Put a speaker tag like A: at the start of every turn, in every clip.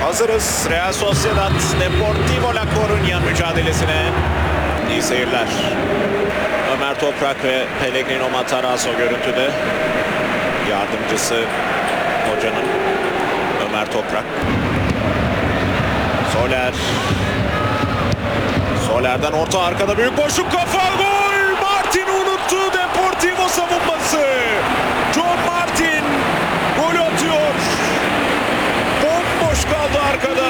A: Hazırız Real Sociedad Deportivo La Coruña mücadelesine. İyi seyirler. Ömer Toprak ve Pellegrino Matarazzo görüntüde. Yardımcısı hocanın Ömer Toprak. Soler. Soler'den orta, arkada büyük boşluk, kafa, gol! Martin unuttu Deportivo savunması. John Martin gol atıyor. Bomboş kaldı arkada.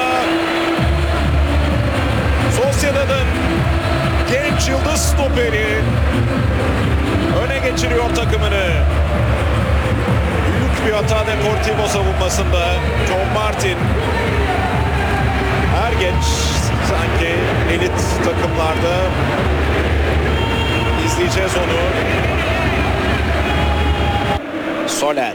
A: Sociedad'ın genç yıldız stoperi öne geçiriyor takımını. Büyük bir hata Deportivo savunmasında. John Martin her genç sanki elit takımlarda izleyeceğiz onu. Soler.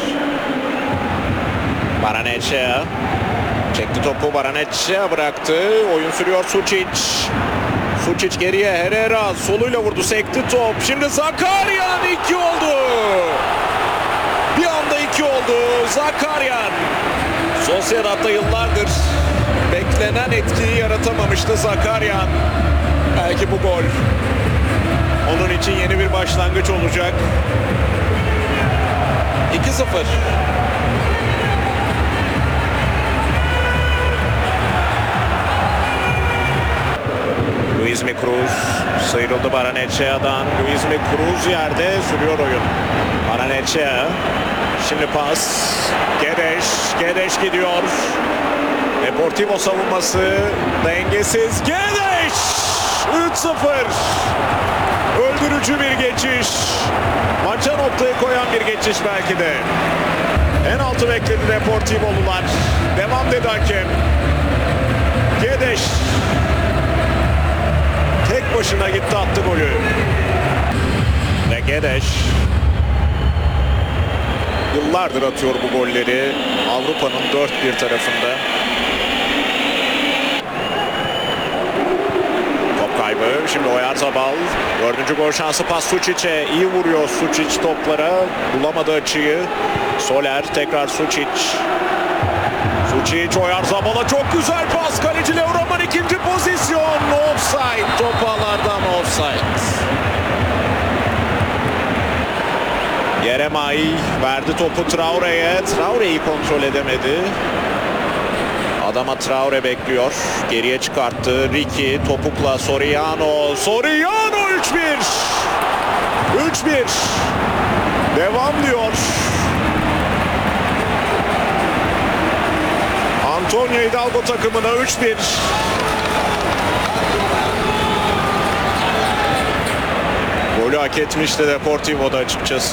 A: Barrenechea. Çekti topu, Barrenechea bıraktı. Oyun sürüyor Sučić. Sučić geriye, Herrera soluyla vurdu, sekti top. Şimdi Zakharyan 2 oldu. Bir anda 2 oldu. Zakharyan. Sociedad'da yıllardır beklenen etkiyi yaratamamıştı Zakharyan. Belki bu gol onun için yeni bir başlangıç olacak. 2-0. Luismi Cruz sıyrıldı Barrenechea'dan. Luismi Cruz yerde, sürüyor oyun. Barrenechea. Şimdi pas. Gedeş gidiyor. Deportivo savunması dengesiz. Gedeş! 3-0. Öldürücü bir geçiş. Maça noktayı koyan bir geçiş belki de. Penaltı bekledi Deportivo'lular. Devam dedi hakem. Gedeş tek başına gitti, attı golü. Ve Gedeş yıllardır atıyor bu golleri Avrupa'nın dört bir tarafında. Top kaybı. Şimdi Oyarzabal. Dördüncü gol şansı, pas Sučić'e. İyi vuruyor Sučić toplara. Bulamadı açıyı. Soler tekrar Sučić. Sučić Oyarzabal'a çok güzel pas. Kaleci Leo Roman ikinci pozisyon. Offside. Top ağlardan offside. Yeremay verdi topu Traore'ye. Traore'yi kontrol edemedi. Adama Traore bekliyor. Geriye çıkarttı. Ricky topukla Soriano. Soriano 3-1. 3-1. Devam diyor. Antonio Hidalgo takımına 3-1. Golü hak etmişti Deportivo'da açıkçası.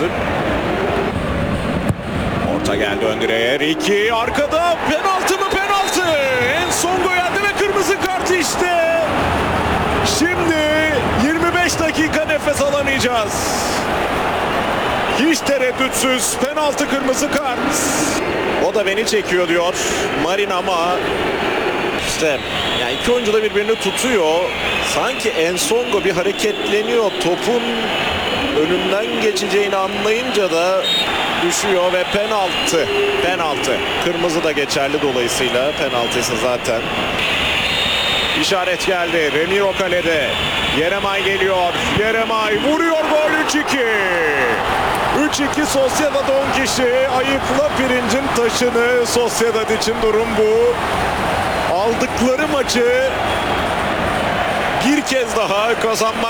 A: Orta geldi ön direğe. Ricky arkada. Penaltı mı? Penaltı. Ensongo yerde ve kırmızı kart işte. Şimdi 25 dakika nefes alamayacağız. Hiç tereddütsüz penaltı, kırmızı kart. O da beni çekiyor diyor Marin, ama işte yani iki oyuncu da birbirini tutuyor. Sanki Ensongo bir hareketleniyor. Topun önünden geçeceğini anlayınca da düşüyor ve penaltı. Penaltı. Kırmızı da geçerli dolayısıyla, penaltıysa zaten. İşaret geldi. Remiro kalede. Yeremay geliyor. Yeremay vuruyor, gol 3-2. 3-2 Sociedad 10 kişi. Ayıkla pirincin taşını. Sociedad için durum bu. Aldıkları maçı bir kez daha kazanmak